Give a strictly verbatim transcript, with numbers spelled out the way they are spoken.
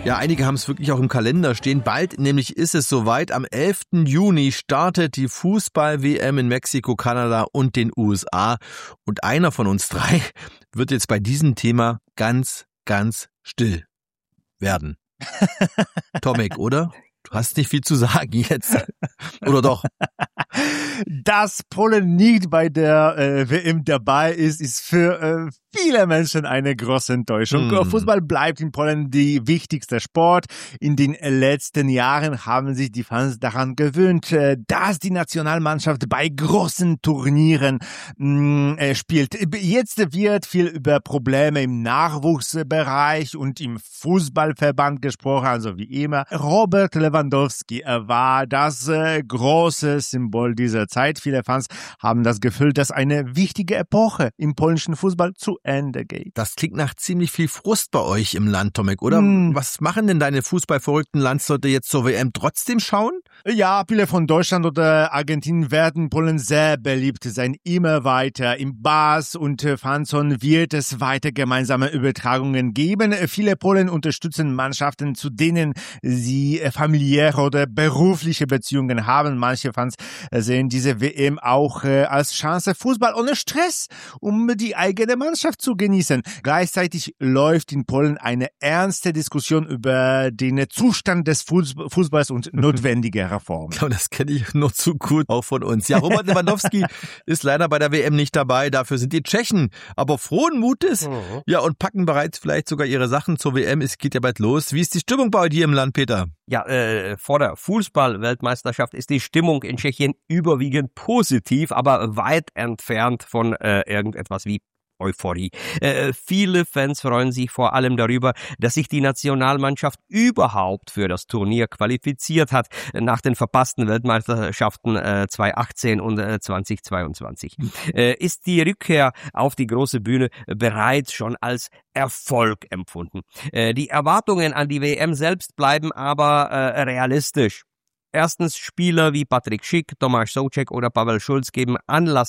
Ja, einige haben es wirklich auch im Kalender stehen. Bald nämlich ist es soweit. Am elften Juni startet die Fußball-W M in Mexiko, Kanada und den U S A. Und einer von uns drei wird jetzt bei diesem Thema ganz, ganz still werden. Tomek, oder? Du hast nicht viel zu sagen jetzt. Oder doch? Dass Polen nicht bei der äh, W M dabei ist, ist für äh, viele Menschen eine große Enttäuschung. Mm. Fußball bleibt in Polen die wichtigste Sport. In den letzten Jahren haben sich die Fans daran gewöhnt, äh, dass die Nationalmannschaft bei großen Turnieren mh, äh, spielt. Jetzt wird viel über Probleme im Nachwuchsbereich und im Fußballverband gesprochen, also wie immer. Robert Lewandowski war das äh, große Symbol dieser Zeit. Viele Fans haben das Gefühl, dass eine wichtige Epoche im polnischen Fußball zu Ende geht. Das klingt nach ziemlich viel Frust bei euch im Land, Tomek, oder? Hm. Was machen denn deine fußballverrückten Landsleute jetzt zur W M? Trotzdem schauen? Ja, viele von Deutschland oder Argentinien werden Polen sehr beliebt sein. Immer weiter. Im Bars und Fanzone wird es weiter gemeinsame Übertragungen geben. Viele Polen unterstützen Mannschaften, zu denen sie familiäre oder berufliche Beziehungen haben. Manche Fans sehen diese W M auch als Chance, Fußball ohne Stress, um die eigene Mannschaft zu genießen. Gleichzeitig läuft in Polen eine ernste Diskussion über den Zustand des Fußballs und notwendige Reformen. Ja, das kenne ich nur zu gut, auch von uns. Ja, Robert Lewandowski ist leider bei der W M nicht dabei. Dafür sind die Tschechen aber frohen Mutes. Mhm. Ja, und packen bereits vielleicht sogar ihre Sachen zur W M. Es geht ja bald los. Wie ist die Stimmung bei dir im Land, Peter? Ja, äh, vor der Fußball-Weltmeisterschaft ist die Stimmung in Tschechien überwiegend positiv, aber weit entfernt von äh, irgendetwas wie Euphorie. Äh, viele Fans freuen sich vor allem darüber, dass sich die Nationalmannschaft überhaupt für das Turnier qualifiziert hat, nach den verpassten Weltmeisterschaften äh, zweitausendachtzehn und äh, zweitausendzweiundzwanzig. Äh, ist die Rückkehr auf die große Bühne bereits schon als Erfolg empfunden. Äh, die Erwartungen an die W M selbst bleiben aber äh, realistisch. Erstens, Spieler wie Patrik Schick, Tomáš Souček oder Pavel Schulz geben Anlass